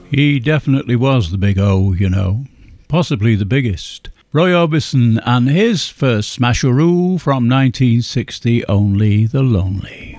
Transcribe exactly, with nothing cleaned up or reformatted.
He definitely was the big O, you know. Possibly the biggest. Roy Orbison and his first smasheroo from nineteen sixty, Only the Lonely.